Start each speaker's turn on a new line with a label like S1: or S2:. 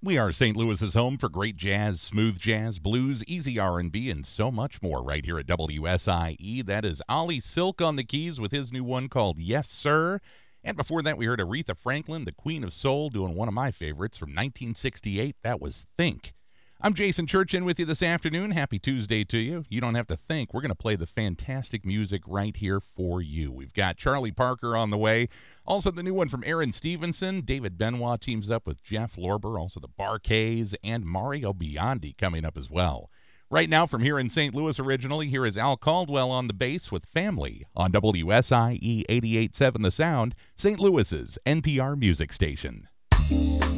S1: We are St. Louis's home for great jazz, smooth jazz, blues, easy R&B, and so much more right here at WSIE. That is Ollie Silk on the keys with his new one called Yes, Sir. And before that, we heard Aretha Franklin, the Queen of Soul, doing one of my favorites from 1968. That was Think. I'm Jason Church in with you this afternoon. Happy Tuesday to you. You don't have to think. We're going to play the fantastic music right here for you. We've got Charlie Parker on the way. Also, the new one from Aaron Stevenson. David Benoit teams up with Jeff Lorber. Also, the Bar-Kays and Mario Biondi coming up as well. Right now, from here in St. Louis originally, here is Al Caldwell on the bass with Family on WSIE 88.7 The Sound, St. Louis's NPR music station.